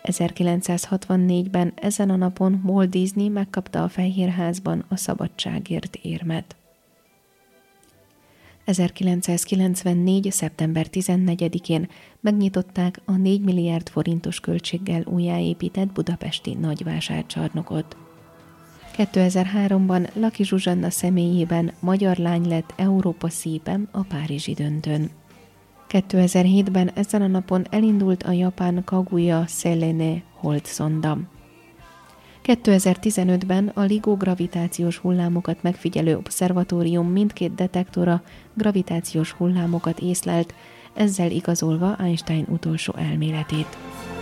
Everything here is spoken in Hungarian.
1964-ben ezen a napon Walt Disney megkapta a Fehérházban a szabadságért érmet. 1994. szeptember 14-én megnyitották a 4 milliárd forintos költséggel újjáépített budapesti nagyvásárcsarnokot. 2003-ban Laki Zsuzsanna személyében magyar lány lett Európa szípem a párizsi döntőn. 2007-ben ezen a napon elindult a japán Kaguya Selene holdszonda. 2015-ben a LIGO gravitációs hullámokat megfigyelő obszervatórium mindkét detektora gravitációs hullámokat észlelt, ezzel igazolva Einstein utolsó elméletét.